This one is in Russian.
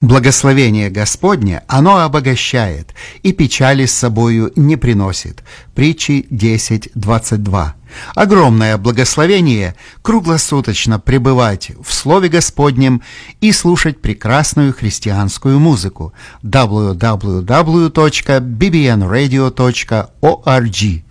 Благословение Господне, оно обогащает, и печали с собою не приносит. Притчи 10:22. Огромное благословение круглосуточно пребывать в Слове Господнем и слушать прекрасную христианскую музыку. www.bbnradio.org